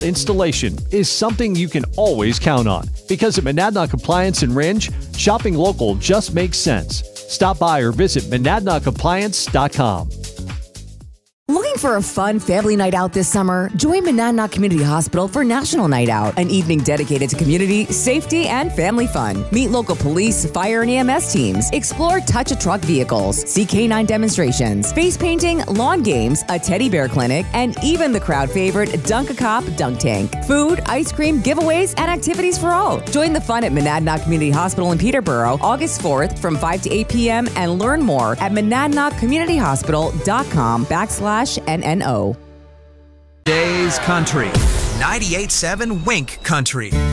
Installation is something you can always count on because at Monadnock Appliance in Ringe, shopping local just makes sense. Stop by or visit MonadnockAppliance.com. Looking for a fun family night out this summer? Join Monadnock Community Hospital for National Night Out, an evening dedicated to community, safety, and family fun. Meet local police, fire, and EMS teams. Explore touch-a-truck vehicles, see canine demonstrations, face painting, lawn games, a teddy bear clinic, and even the crowd favorite Dunk-a-Cop Dunk Tank. Food, ice cream, giveaways, and activities for all. Join the fun at Monadnock Community Hospital in Peterborough, August 4th from 5 to 8 p.m. and learn more at monadnockcommunityhospital.com/NNO. Days Country 98.7 Wink Country.